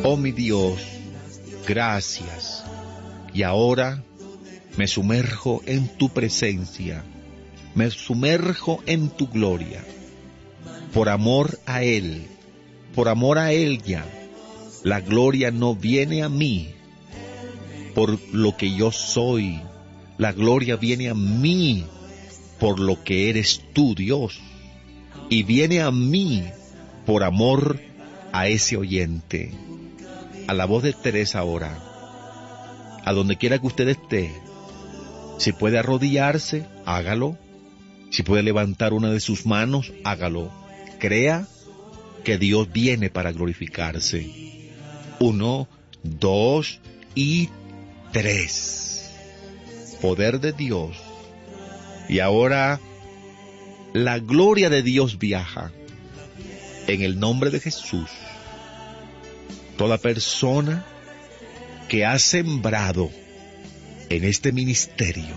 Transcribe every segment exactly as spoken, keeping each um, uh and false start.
Oh mi Dios, gracias. Y ahora me sumerjo en tu presencia, me sumerjo en tu gloria. Por amor a Él, por amor a ella, la gloria no viene a mí por lo que yo soy, la gloria viene a mí por lo que eres tú, Dios, y viene a mí por amor a ese oyente. A la voz de Teresa ahora, a donde quiera que usted esté, si puede arrodillarse, hágalo. Si puede levantar una de sus manos, hágalo. Crea que Dios viene para glorificarse. Uno, dos y tres. Poder de Dios. Y ahora la gloria de Dios viaja. En el nombre de Jesús. Toda persona que ha sembrado en este ministerio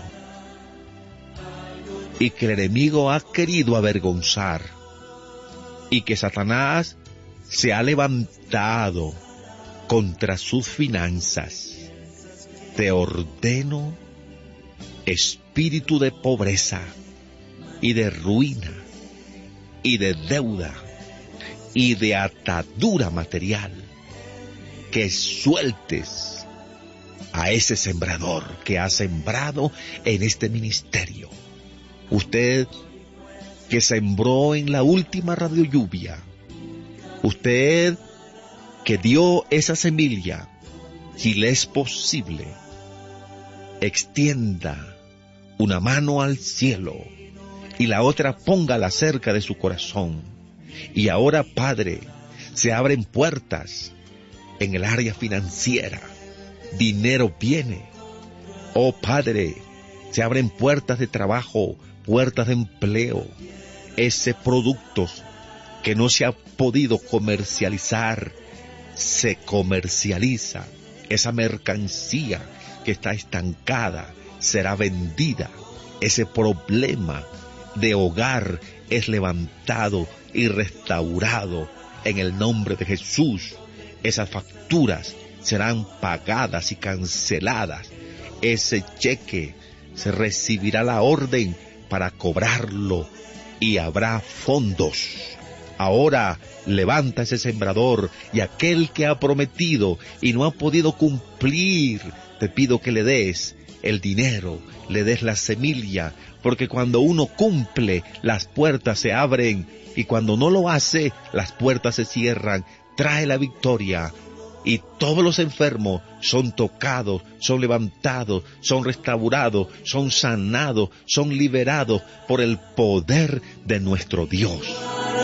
y que el enemigo ha querido avergonzar y que Satanás se ha levantado contra sus finanzas, te ordeno, espíritu de pobreza y de ruina y de deuda y de atadura material, que sueltes a ese sembrador que ha sembrado en este ministerio. Usted que sembró en la última radio lluvia, usted que dio esa semilla, si le es posible, extienda una mano al cielo y la otra póngala cerca de su corazón. Y ahora, Padre, se abren puertas en el área financiera. Dinero viene. Oh Padre, se abren puertas de trabajo, puertas de empleo. Ese producto que no se ha podido comercializar, se comercializa. Esa mercancía que está estancada será vendida. Ese problema de hogar es levantado y restaurado en el nombre de Jesús. Esas facturas serán pagadas y canceladas. Ese cheque se recibirá la orden para cobrarlo y habrá fondos. Ahora levanta ese sembrador y aquel que ha prometido y no ha podido cumplir, te pido que le des el dinero, le des la semilla, porque cuando uno cumple, las puertas se abren, y cuando no lo hace, las puertas se cierran. Trae la victoria, y todos los enfermos son tocados, son levantados, son restaurados, son sanados, son liberados por el poder de nuestro Dios.